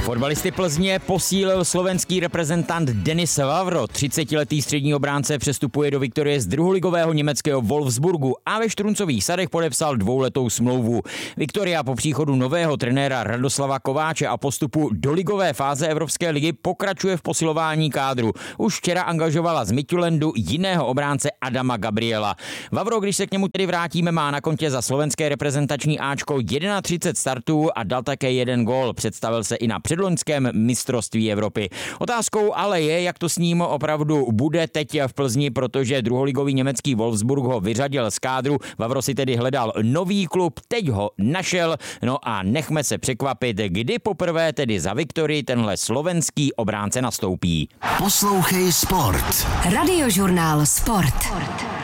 Fotbalisty Plzně posílil slovenský reprezentant Denis Vavro. 30letý střední obránce přestupuje do Viktorie z druholigového německého Wolfsburgu a ve Štruncových Sadech podepsal 2letou smlouvu. Viktoria po příchodu nového trenéra Radoslava Kováče a postupu do ligové fáze Evropské ligy pokračuje v posilování kádru. Už včera angažovala z Midtjulandu jiného obránce Adama Gabriela. Vavro, když se k němu tedy vrátíme, má na kontě za slovenské reprezentační Ačko 31 startů a dal také 1 gól. Představil se i na předloňském mistrovství Evropy. Otázkou ale je, jak to s ním opravdu bude teď v Plzni, protože druholigový německý Wolfsburg ho vyřadil z kádru. Vavro si tedy hledal nový klub, teď ho našel. No a nechme se překvapit, kdy poprvé tedy za Viktorii tenhle slovenský obránce nastoupí. Poslouchej Sport. Radiožurnál Sport.